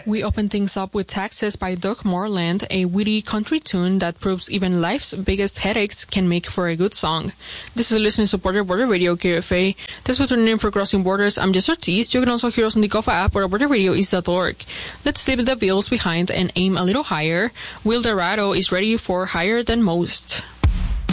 We open things up with Taxes by Doug Marland, a witty country tune that proves even life's biggest headaches can make for a good song. This is listener-supported Border Radio, KFA. Thanks for tuning in for Crossing Borders. I'm Jess Ortiz. You can also hear us on the Kofa app or borderradio.org. Let's leave the bills behind and aim a little higher. Will Dorado is ready for Higher Than Most.